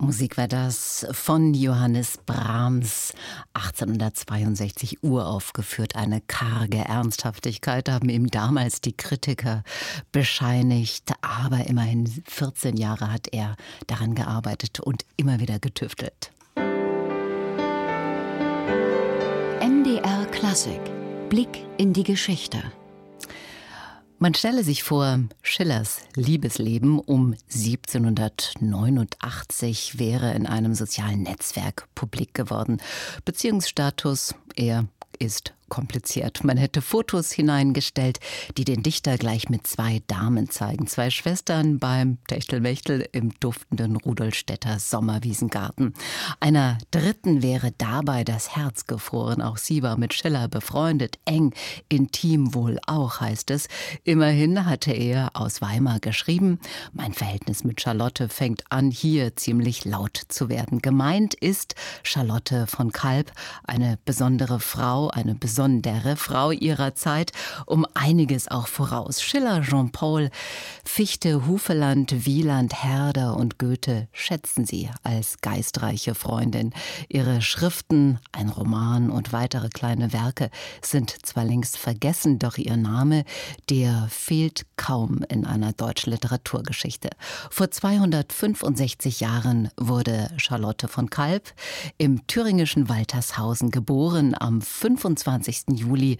Musik war das von Johannes Brahms, 1862 uraufgeführt. Eine karge Ernsthaftigkeit haben ihm damals die Kritiker bescheinigt. Aber immerhin 14 Jahre hat er daran gearbeitet und immer wieder getüftelt. NDR Klassik. Blick in die Geschichte. Man stelle sich vor, Schillers Liebesleben um 1789 wäre in einem sozialen Netzwerk publik geworden. Beziehungsstatus, er ist kompliziert. Man hätte Fotos hineingestellt, die den Dichter gleich mit 2 Damen zeigen. 2 Schwestern beim Techtelmechtel im duftenden Rudolstädter Sommerwiesengarten. Einer dritten wäre dabei das Herz gefroren. Auch sie war mit Schiller befreundet, eng, intim wohl auch, heißt es. Immerhin hatte er aus Weimar geschrieben, mein Verhältnis mit Charlotte fängt an, hier ziemlich laut zu werden. Gemeint ist Charlotte von Kalb, eine besondere Frau, eine besondere Frau ihrer Zeit, um einiges auch voraus. Schiller, Jean-Paul, Fichte, Hufeland, Wieland, Herder und Goethe schätzen sie als geistreiche Freundin. Ihre Schriften, ein Roman und weitere kleine Werke sind zwar längst vergessen, doch ihr Name, der fehlt kaum in einer deutschen Literaturgeschichte. Vor 265 Jahren wurde Charlotte von Kalb im thüringischen Waltershausen geboren, am 25. Juli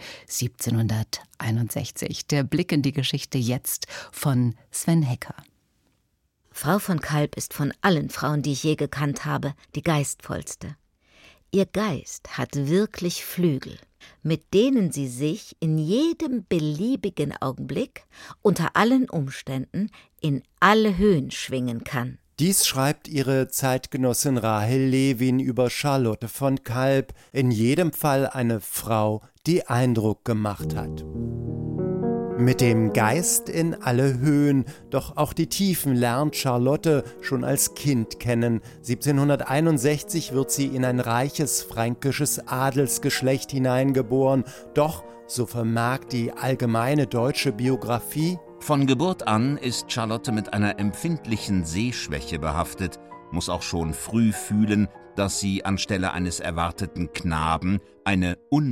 1761. Der Blick in die Geschichte jetzt von Sven Hecker. Frau von Kalb ist von allen Frauen, die ich je gekannt habe, die geistvollste. Ihr Geist hat wirklich Flügel, mit denen sie sich in jedem beliebigen Augenblick, unter allen Umständen, in alle Höhen schwingen kann. Dies schreibt ihre Zeitgenossin Rahel Lewin über Charlotte von Kalb, in jedem Fall eine Frau, die Eindruck gemacht hat. Mit dem Geist in alle Höhen, doch auch die Tiefen lernt Charlotte schon als Kind kennen. 1761 wird sie in ein reiches fränkisches Adelsgeschlecht hineingeboren, doch, so vermerkt die allgemeine deutsche Biografie, von Geburt an ist Charlotte mit einer empfindlichen Sehschwäche behaftet, muss auch schon früh fühlen, dass sie anstelle eines erwarteten Knaben eine